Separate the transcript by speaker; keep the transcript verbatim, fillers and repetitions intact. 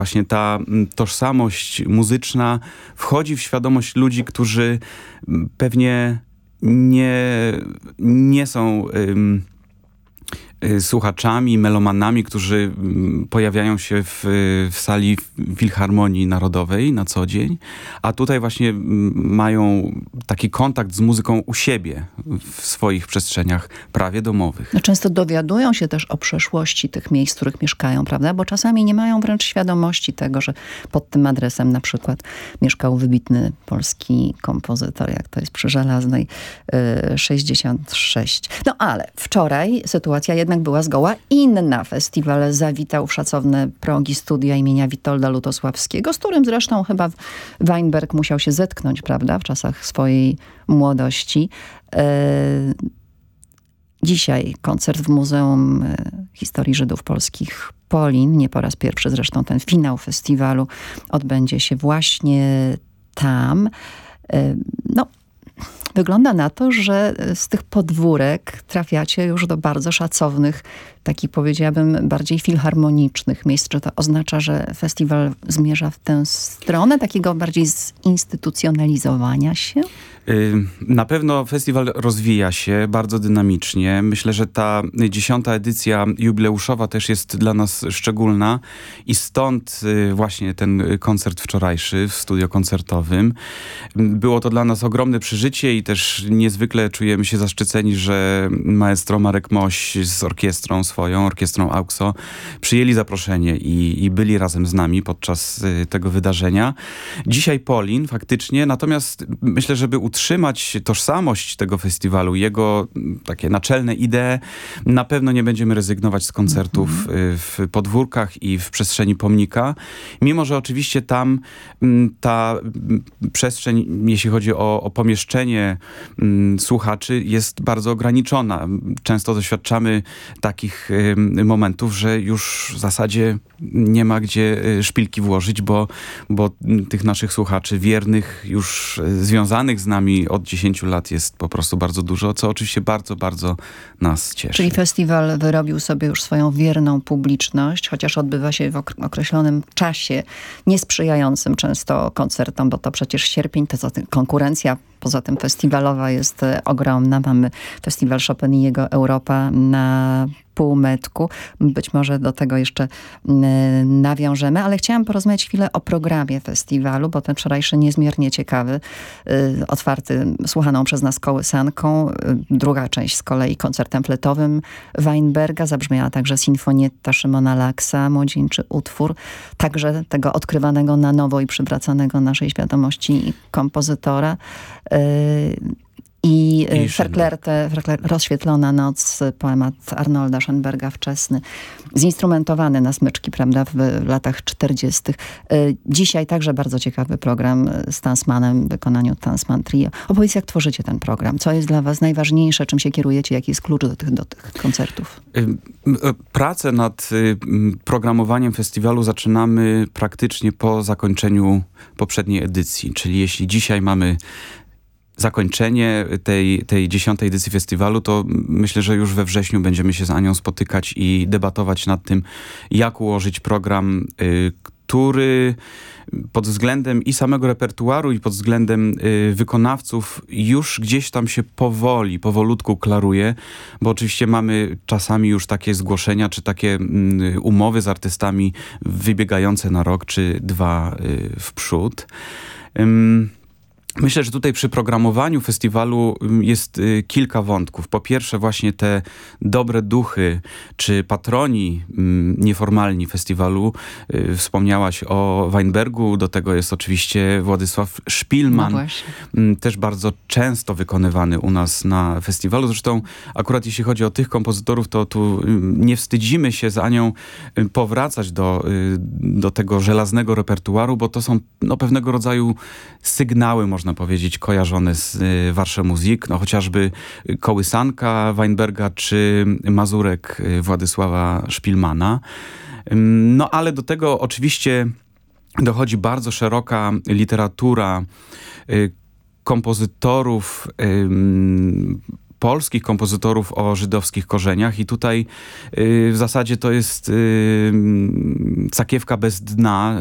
Speaker 1: Właśnie ta tożsamość muzyczna wchodzi w świadomość ludzi, którzy pewnie nie, nie są ym, y, słuchaczami, melomanami, którzy y, pojawiają się w, w sali Filharmonii Narodowej na co dzień, a tutaj właśnie y, mają taki kontakt z muzyką u siebie w swoich przestrzeniach prawie domowych.
Speaker 2: No często dowiadują się też o przeszłości tych miejsc, w których mieszkają, prawda? Bo czasami nie mają wręcz świadomości tego, że pod tym adresem na przykład mieszkał wybitny polski kompozytor, jak to jest przy Żelaznej y, sześćdziesiąt sześć. No ale wczoraj sytuacja jednak była zgoła inna. Festiwal zawitał w szacowne progi studia imienia Witolda Lutosławskiego, z którym zresztą chyba Weinberg musiał się zetknąć, prawda? W czasach swojej młodości. Y, Dzisiaj koncert w Muzeum Historii Żydów Polskich Polin, nie po raz pierwszy zresztą ten finał festiwalu odbędzie się właśnie tam. No, wygląda na to, że z tych podwórek trafiacie już do bardzo szacownych, takich powiedziałabym bardziej filharmonicznych miejsc. Czy to oznacza, że festiwal zmierza w tę stronę takiego bardziej zinstytucjonalizowania się?
Speaker 1: Na pewno festiwal rozwija się bardzo dynamicznie. Myślę, że ta dziesiąta edycja jubileuszowa też jest dla nas szczególna i stąd właśnie ten koncert wczorajszy w studio koncertowym. Było to dla nas ogromne przeżycie i też niezwykle czujemy się zaszczyceni, że maestro Marek Moś z orkiestrą swoją, orkiestrą AUXO, przyjęli zaproszenie i, i byli razem z nami podczas tego wydarzenia. Dzisiaj Polin faktycznie, natomiast myślę, żeby utrzymać tożsamość tego festiwalu, jego takie naczelne idee, na pewno nie będziemy rezygnować z koncertów mm-hmm. w podwórkach i w przestrzeni pomnika. Mimo, że oczywiście tam ta przestrzeń, jeśli chodzi o, o pomieszczenie m, słuchaczy, jest bardzo ograniczona. Często doświadczamy takich y, momentów, że już w zasadzie nie ma gdzie y, szpilki włożyć, bo, bo tych naszych słuchaczy wiernych, już y, związanych z nami od dziesięciu lat jest po prostu bardzo dużo, co oczywiście bardzo, bardzo nas cieszy.
Speaker 2: Czyli festiwal wyrobił sobie już swoją wierną publiczność, chociaż odbywa się w określonym czasie, niesprzyjającym często koncertom, bo to przecież sierpień, to za tym konkurencja poza tym festiwalowa jest ogromna. Mamy festiwal Chopin i jego Europa na półmetku. Być może do tego jeszcze nawiążemy, ale chciałam porozmawiać chwilę o programie festiwalu, bo ten wczorajszy niezmiernie ciekawy, otwarty słuchaną przez nas kołysanką. Druga część z kolei koncertem fletowym Weinberga. Zabrzmiała także sinfonietta Szymona Laksa, młodzieńczy utwór, także tego odkrywanego na nowo i przywracanego naszej świadomości kompozytora. I, I Verklärte, rozświetlona noc, poemat Arnolda Schönberga wczesny, zinstrumentowany na smyczki, prawda, w latach czterdziestych. Dzisiaj także bardzo ciekawy program z Tansmanem w wykonaniu Tansman Trio. Opowiedz, jak tworzycie ten program? Co jest dla was najważniejsze? Czym się kierujecie? Jaki jest klucz do tych, do tych koncertów?
Speaker 1: Pracę nad programowaniem festiwalu zaczynamy praktycznie po zakończeniu poprzedniej edycji. Czyli jeśli dzisiaj mamy zakończenie tej, tej dziesiątej edycji festiwalu, to myślę, że już we wrześniu będziemy się z Anią spotykać i debatować nad tym, jak ułożyć program, y, który pod względem i samego repertuaru, i pod względem y, wykonawców już gdzieś tam się powoli, powolutku klaruje, bo oczywiście mamy czasami już takie zgłoszenia, czy takie y, umowy z artystami wybiegające na rok, czy dwa y, w przód. Ym, Myślę, że tutaj przy programowaniu festiwalu jest y, kilka wątków. Po pierwsze właśnie te dobre duchy, czy patroni y, nieformalni festiwalu. Y, wspomniałaś o Weinbergu, do tego jest oczywiście Władysław Szpilman. No y, też bardzo często wykonywany u nas na festiwalu. Zresztą akurat jeśli chodzi o tych kompozytorów, to tu y, nie wstydzimy się z Anią y, powracać do, y, do tego żelaznego repertuaru, bo to są no, pewnego rodzaju sygnały, można można powiedzieć, kojarzone z y, Warsche Musik, no chociażby Kołysanka Weinberga czy Mazurek y, Władysława Szpilmana. Ym, no ale do tego oczywiście dochodzi bardzo szeroka literatura y, kompozytorów y, polskich kompozytorów o żydowskich korzeniach i tutaj y, w zasadzie to jest y, sakiewka bez dna.